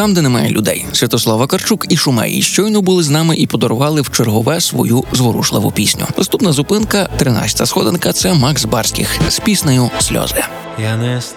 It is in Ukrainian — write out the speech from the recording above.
там, де немає людей. Святослав Карчук і Шумей щойно були з нами і подарували в чергове свою зворушливу пісню. Наступна зупинка, 13-та сходинка, це Макс Барських з піснею «Сльози». Я не